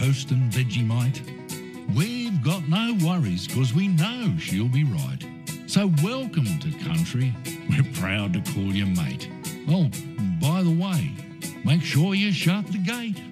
toast and Vegemite. We've got no worries 'cause we know she'll be right. So welcome to country, we're proud to call you mate. Oh, by the way, make sure you shut the gate.